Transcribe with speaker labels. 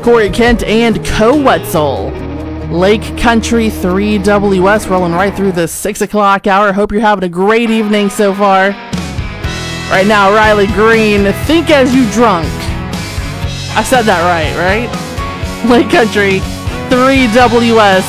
Speaker 1: Corey Kent, and Co Wetzel. Lake Country 3WS rolling right through the 6 o'clock hour. Hope you're having a great evening so far. Right now, Riley Green, Think As You Drunk. I said that right? Lake Country 3WS